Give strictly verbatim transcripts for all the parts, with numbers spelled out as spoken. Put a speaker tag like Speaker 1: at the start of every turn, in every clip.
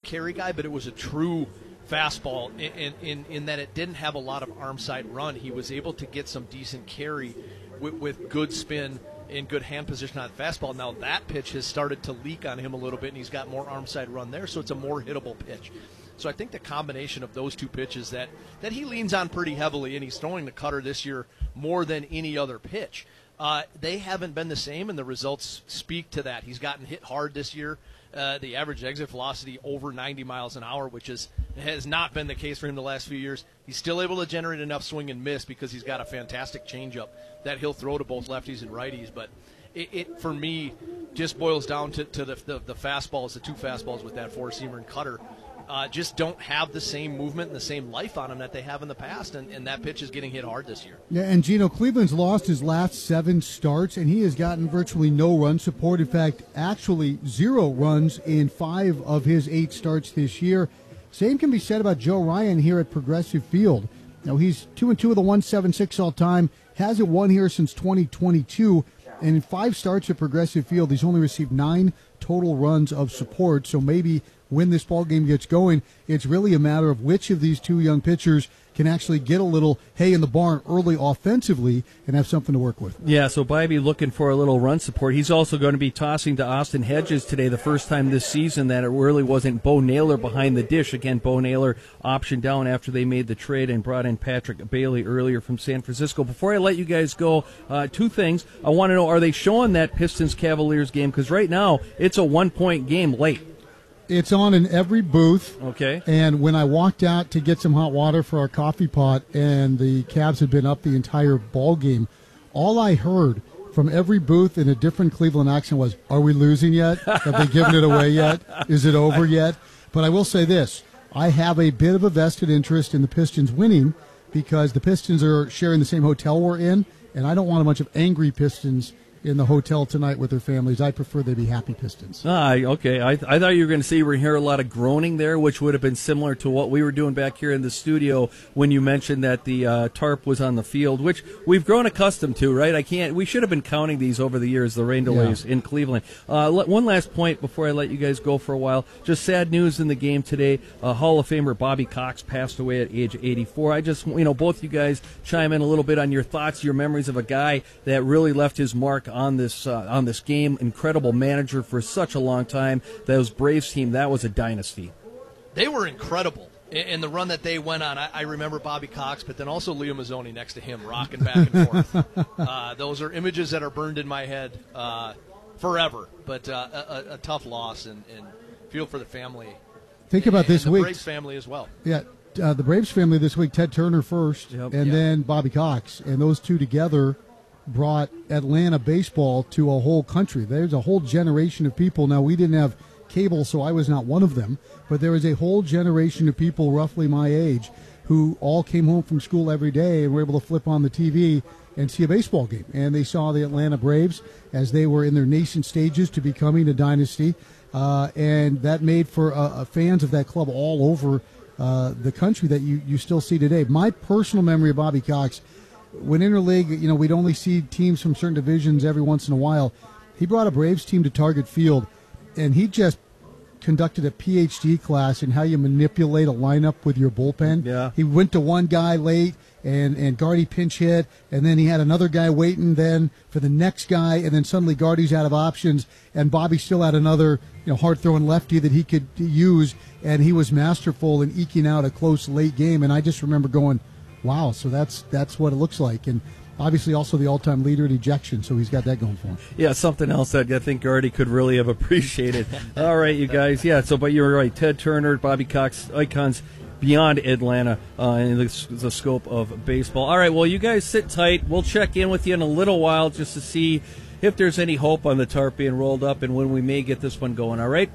Speaker 1: carry guy, but it was a true fastball in, in, in that it didn't have a lot of arm side run. He was able to get some decent carry with, with good spin and good hand position on the fastball. Now that pitch has started to leak on him a little bit, and he's got more arm side run there, so it's a more hittable pitch. So I think the combination of those two pitches that, that he leans on pretty heavily, and he's throwing the cutter this year more than any other pitch, uh, they haven't been the same, and the results speak to that. He's gotten hit hard this year. Uh, the average exit velocity over ninety miles an hour, which is has not been the case for him the last few years. He's still able to generate enough swing and miss because he's got a fantastic changeup that he'll throw to both lefties and righties. But it, it for me, just boils down to, to the, the, the fastballs, the two fastballs with that four-seamer and cutter. Uh, just don't have the same movement and the same life on them that they have in the past, and, and that pitch is getting hit hard this year.
Speaker 2: Yeah, and Gino, Cleveland's lost his last seven starts, and he has gotten virtually no run support. In fact, actually zero runs in five of his eight starts this year. Same can be said about Joe Ryan here at Progressive Field. Now, he's two and two of the one seventy-six all time, hasn't won here since twenty twenty-two, and in five starts at Progressive Field, he's only received nine total runs of support, so maybe when this ball game gets going, it's really a matter of which of these two young pitchers can actually get a little hay in the barn early offensively and have something to work with.
Speaker 3: Yeah, so Bybee looking for a little run support. He's also going to be tossing to Austin Hedges today, the first time this season that it really wasn't Bo Naylor behind the dish. Again, Bo Naylor optioned down after they made the trade and brought in Patrick Bailey earlier from San Francisco. Before I let you guys go, uh, two things. I want to know, are they showing that Pistons-Cavaliers game? Because right now, it's a one-point game late.
Speaker 2: It's on in every booth.
Speaker 3: Okay.
Speaker 2: And when I walked out to get some hot water for our coffee pot, and the Cavs had been up the entire ball game, all I heard from every booth in a different Cleveland accent was, "Are we losing yet? Have they given it away yet? Is it over yet?" But I will say this. I have a bit of a vested interest in the Pistons winning because the Pistons are sharing the same hotel we're in, and I don't want a bunch of angry Pistons in the hotel tonight with their families. I prefer they be happy Pistons.
Speaker 3: Ah, okay. I, I thought you were going to say we're hearing a lot of groaning there, which would have been similar to what we were doing back here in the studio when you mentioned that the uh, tarp was on the field, which we've grown accustomed to, right? I can't. We should have been counting these over the years, the rain delays yeah. in Cleveland. Uh, let, one last point before I let you guys go for a while. Just sad news in the game today. Uh, Hall of Famer Bobby Cox passed away at age eighty-four. I just, you know, both you guys chime in a little bit on your thoughts, your memories of a guy that really left his mark on this uh, on this game. Incredible manager for such a long time. Those Braves team, that was a dynasty.
Speaker 1: They were incredible in the run that they went on. I, I remember Bobby Cox, but then also Leo Mazzoni next to him, rocking back and forth. uh, those are images that are burned in my head uh, forever. But uh, a, a tough loss, and, and feel for the family.
Speaker 2: Think about
Speaker 1: and,
Speaker 2: this
Speaker 1: and the
Speaker 2: week.
Speaker 1: Braves family as well.
Speaker 2: Yeah. Uh, the Braves family this week, Ted Turner first,
Speaker 3: yep.
Speaker 2: and
Speaker 1: yeah.
Speaker 2: then Bobby Cox. And those two together brought Atlanta baseball to a whole country. There's a whole generation of people. Now, we didn't have cable, so I was not one of them, but there was a whole generation of people roughly my age who all came home from school every day and were able to flip on the T V and see a baseball game. And they saw the Atlanta Braves as they were in their nascent stages to becoming a dynasty. Uh, and that made for uh, fans of that club all over uh, the country that you, you still see today. My personal memory of Bobby Cox, when interleague, you know, we'd only see teams from certain divisions every once in a while. He brought a Braves team to Target Field, and he just conducted a P H D class in how you manipulate a lineup with your bullpen.
Speaker 3: Yeah.
Speaker 2: He went to one guy late, and, and Gardy pinch hit, and then he had another guy waiting then for the next guy, and then suddenly Gardy's out of options, and Bobby still had another, you know, hard-throwing lefty that he could use, and he was masterful in eking out a close late game. And I just remember going, wow, so that's that's what it looks like. And obviously also the all-time leader in ejection, so he's got that going for him.
Speaker 3: Yeah, something else that I think Gardy could really have appreciated. All right, you guys. Yeah, so but you're right. Ted Turner, Bobby Cox, icons beyond Atlanta uh, in the, the scope of baseball. All right, well, you guys sit tight. We'll check in with you in a little while just to see if there's any hope on the tarp being rolled up and when we may get this one going. All right?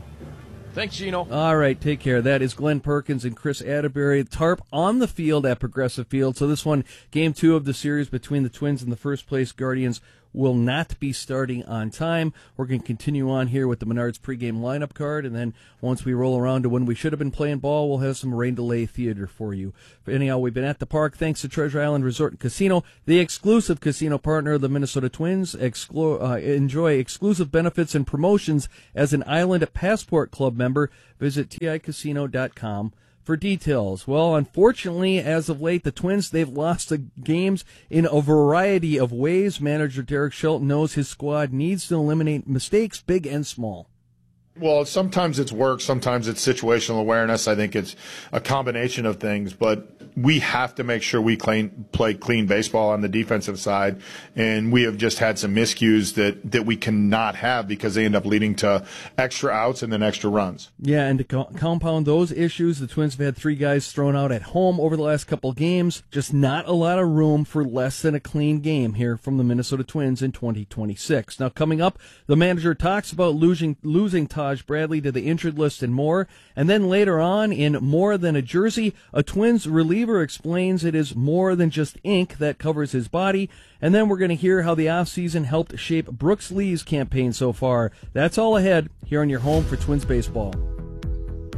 Speaker 1: Thanks, Gino.
Speaker 3: All right, take care. That is Glenn Perkins and Chris Atterbury. Tarp on the field at Progressive Field. So this one, game two of the series between the Twins and the first place Guardians will not be starting on time. We're going to continue on here with the Menards pregame lineup card, and then once we roll around to when we should have been playing ball, we'll have some rain delay theater for you. But anyhow, we've been at the park thanks to Treasure Island Resort and Casino, the exclusive casino partner of the Minnesota Twins. Exclu- uh, enjoy exclusive benefits and promotions as an Island Passport Club member. Visit T I casino dot com for details. Well, unfortunately, as of late, the Twins, they've lost the games in a variety of ways. Manager Derek Shelton knows his squad needs to eliminate mistakes, big and small.
Speaker 4: Well, sometimes it's work, sometimes it's situational awareness. I think it's a combination of things, but we have to make sure we clean, play clean baseball on the defensive side, and we have just had some miscues that, that we cannot have because they end up leading to extra outs and then extra runs.
Speaker 3: Yeah, and to co- compound those issues, the Twins have had three guys thrown out at home over the last couple games. Just not a lot of room for less than a clean game here from the Minnesota Twins in twenty twenty-six. Now, coming up, the manager talks about losing, losing Taj Bradley to the injured list and more. And then later on, in More Than a Jersey, a Twins reliever explains it is more than just ink that covers his body. And then we're going to hear how the offseason helped shape Brooks Lee's campaign so far. That's all ahead here on your home for Twins baseball.